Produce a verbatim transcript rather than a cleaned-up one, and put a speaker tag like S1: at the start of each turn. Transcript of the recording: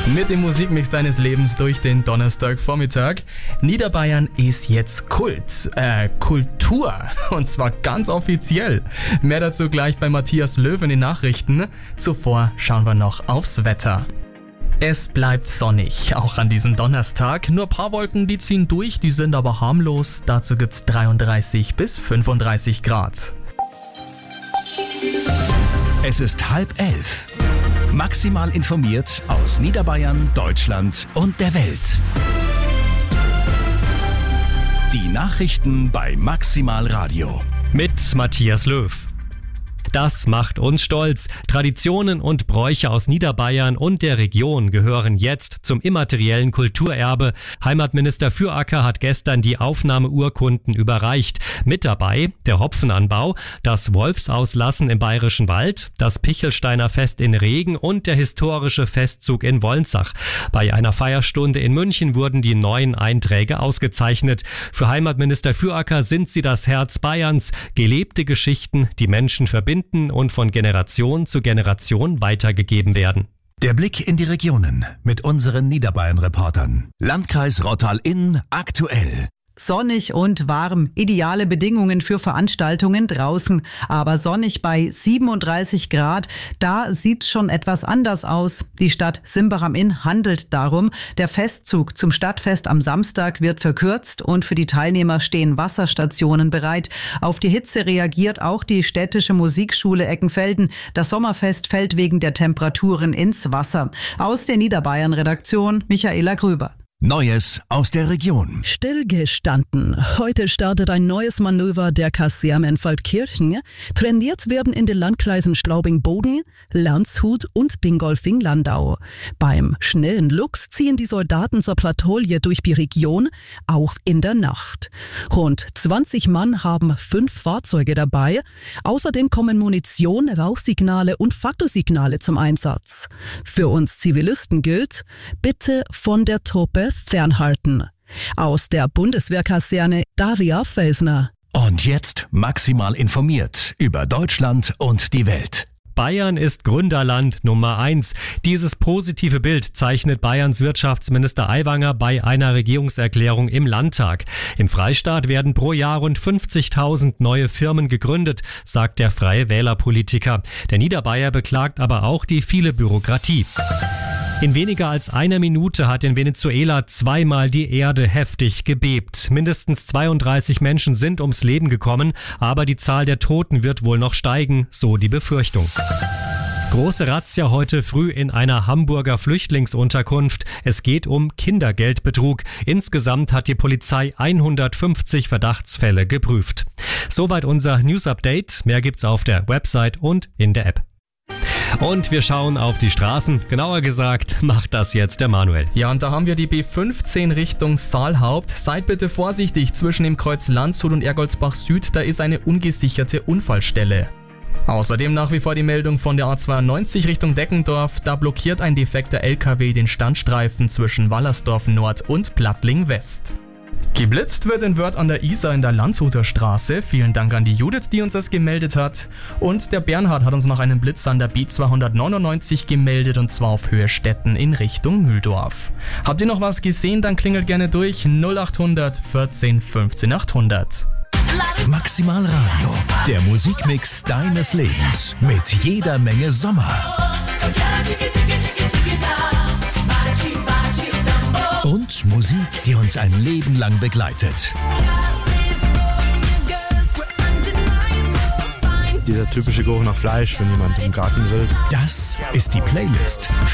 S1: Mit dem Musikmix deines Lebens durch den Donnerstagvormittag. Niederbayern ist jetzt Kult, äh, Kultur. Und zwar ganz offiziell. Mehr dazu gleich bei Matthias Löw in den Nachrichten. Zuvor schauen wir noch aufs Wetter. Es bleibt sonnig, auch an diesem Donnerstag. Nur ein paar Wolken, die ziehen durch, die sind aber harmlos. Dazu gibt's dreiunddreißig bis fünfunddreißig Grad.
S2: Es ist halb elf. Maximal informiert aus Niederbayern, Deutschland und der Welt. Die Nachrichten bei Maximal Radio.
S3: Mit Matthias Löw. Das macht uns stolz. Traditionen und Bräuche aus Niederbayern und der Region gehören jetzt zum immateriellen Kulturerbe. Heimatminister Füracker hat gestern die Aufnahmeurkunden überreicht. Mit dabei der Hopfenanbau, das Wolfsauslassen im Bayerischen Wald, das Pichelsteiner Fest in Regen und der historische Festzug in Wolnzach. Bei einer Feierstunde in München wurden die neuen Einträge ausgezeichnet. Für Heimatminister Füracker sind sie das Herz Bayerns. Gelebte Geschichten, die Menschen verbinden und von Generation zu Generation weitergegeben werden.
S2: Der Blick in die Regionen mit unseren Niederbayern-Reportern. Landkreis Rottal-Inn aktuell.
S4: Sonnig und warm, ideale Bedingungen für Veranstaltungen draußen, aber sonnig bei siebenunddreißig Grad, da sieht's schon etwas anders aus. Die Stadt Simbach am Inn handelt darum, der Festzug zum Stadtfest am Samstag wird verkürzt und für die Teilnehmer stehen Wasserstationen bereit. Auf die Hitze reagiert auch die städtische Musikschule Eckenfelden. Das Sommerfest fällt wegen der Temperaturen ins Wasser. Aus der Niederbayern-Redaktion Michaela Grüber.
S2: Neues aus der Region.
S5: Stillgestanden. Heute startet ein neues Manöver der Kaserne in Feldkirchen. Trainiert werden in den Landkreisen Straubing-Bogen, Landshut und Bingolfing-Landau. Beim schnellen Luchs ziehen die Soldaten zur Patrouille durch die Region, auch in der Nacht. Rund zwanzig Mann haben fünf Fahrzeuge dabei. Außerdem kommen Munition, Rauchsignale und Faktorsignale zum Einsatz. Für uns Zivilisten gilt, bitte von der Truppe fernhalten. Aus der Bundeswehrkaserne Daria Felsner.
S2: Und jetzt maximal informiert über Deutschland und die Welt.
S3: Bayern ist Gründerland Nummer eins. Dieses positive Bild zeichnet Bayerns Wirtschaftsminister Aiwanger bei einer Regierungserklärung im Landtag. Im Freistaat werden pro Jahr rund fünfzigtausend neue Firmen gegründet, sagt der Freie Wähler-Politiker. Der Niederbayer beklagt aber auch die viele Bürokratie. In weniger als einer Minute hat in Venezuela zweimal die Erde heftig gebebt. Mindestens zweiunddreißig Menschen sind ums Leben gekommen, aber die Zahl der Toten wird wohl noch steigen, so die Befürchtung. Große Razzia heute früh in einer Hamburger Flüchtlingsunterkunft. Es geht um Kindergeldbetrug. Insgesamt hat die Polizei hundertfünfzig Verdachtsfälle geprüft. Soweit unser News-Update. Mehr gibt's auf der Website und in der App. Und wir schauen auf die Straßen. Genauer gesagt, macht das jetzt der Manuel.
S1: Ja, und da haben wir die B fünfzehn Richtung Saalhaupt. Seid bitte vorsichtig, zwischen dem Kreuz Landshut und Ergoldsbach Süd, da ist eine ungesicherte Unfallstelle. Außerdem nach wie vor die Meldung von der A zweiundneunzig Richtung Deckendorf. Da blockiert ein defekter L K W den Standstreifen zwischen Wallersdorf Nord und Plattling West. Geblitzt wird in Wörth an der Isar in der Landshuter Straße. Vielen Dank an die Judith, die uns das gemeldet hat. Und der Bernhard hat uns noch einen Blitz an der B zweihundertneunundneunzig gemeldet, und zwar auf Höhe Stetten in Richtung Mühldorf. Habt ihr noch was gesehen, dann klingelt gerne durch null achthundert vierzehn fünfzehn achthundert.
S2: Maximal Radio, der Musikmix deines Lebens mit jeder Menge Sommer. Und Musik, die uns ein Leben lang begleitet.
S6: Dieser typische Geruch nach Fleisch, wenn jemand im Garten grillt.
S2: Das ist die Playlist